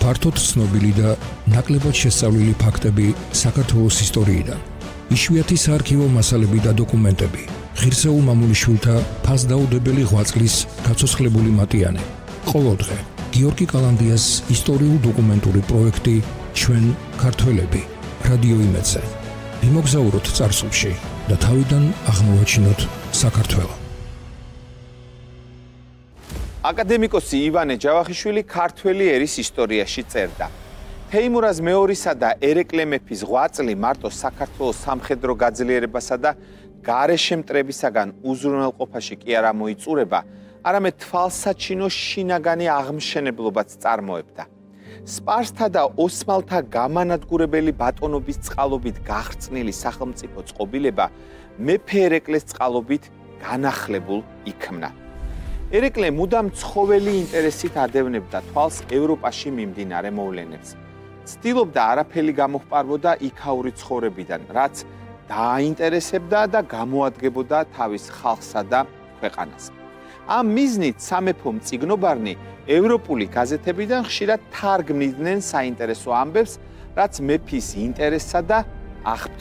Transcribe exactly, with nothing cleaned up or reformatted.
ფართოდ ცნობილი და ნაკლებად შესწავლილი ფაქტები საქართველოს ისტორიიდან. იშვიათი საარქივო მასალები და დოკუმენტები. ღირსეულ მამულიშვილთა ფასდაუდებელი ღვაწლის გაცოცხლებული მატიანე. ყოველდღე გიორგი კალანდიას ისტორიულ-დოკუმენტური პროექტი ჩვენ ქართველები რადიო იმედზე. ვიმოგზაუროთ წარსულში და თავიდან აღმოვაჩინოთ საქართველო. აკადემიკოსი ივანე ჯავახიშვილი ქართველი ერის ისტორიაში წერდა. თეიმურაზ მეორისა და ერეკლე მეფის ღვაწლი მარტო საქართველოს სამხედრო გაძლიერებასა და გარეშე მტრებისაგან უზრუნველყოფაში კი არ მოიწურება, არამედ თვალსაჩინო შინაგანი აღმშენებლობაც წარმოებდა. სპარსთა და ოსმალთა გამანადგურებელი ბატონობის წყალობით გახრწნილი სახელმწიფო წყობილება მეფე ერეკლეს წყალობით განახლებულ იქმნა. ერეკლე მუდამ ცხოველი ინტერესით ადევნებდა თვალს ევროპაში მიმდინარე მოვლენებს. ცდილობდა არაფერი გამოჰყარვოდა იქაური ცხოვრებიდან, რაც დააინტერესებდა და გამოადგებოდა თავის ხალხსა და ქვეყანას. ამ მიზნით სამეფო მწიგნობარნი ევროპული გაზეთებიდან ხშირად თარგმნიდნენ საინტერესო ამბებს, რაც მეფის ინტერესსა და აღფრთოვანებას